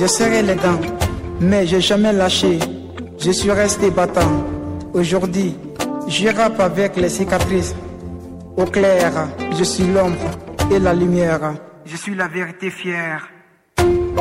Je serai les dents, mais j'ai jamais lâché. Je suis resté battant. Aujourd'hui, je rappe avec les cicatrices. Au clair, je suis l'ombre et la lumière. Je suis la vérité fière.